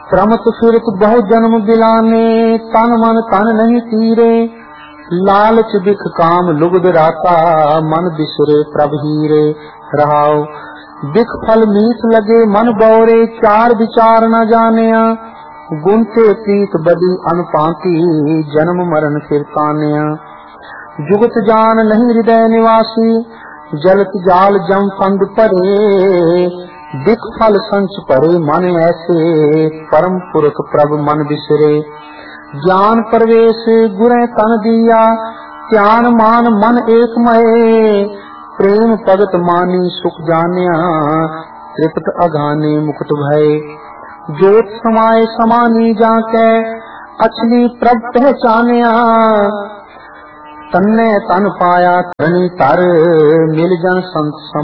प्रमत फिरत बहु जन्म बिलाने, तन मन तन नहीं तीरे। लालच बिख काम लुगद राता, मन बिसरे प्रभ हीरे। रहाओ बिख फल मीठ लगे मन बौरे, चार विचार न जानिया। गुनते प्रीत बदी अनपाती, जन्म मरण फिर तानिया। जुगत जान नहीं हृदय निवासी, जलत जाल जम फंद परे। दिख फल संच परे मन ऐसे, परम पुरख प्रभ मन बिसरे। ज्ञान प्रवेश गुरै तन दिया, ध्यान मान मन एक मये। प्रेम भगत मानी सुख जानिया, तृप्त अघाने मुकुट भय। जोत समाये समानी जाके, अछली प्रभ पहचानिया। तन्ने तन पाया धनी तर, मिल जन संत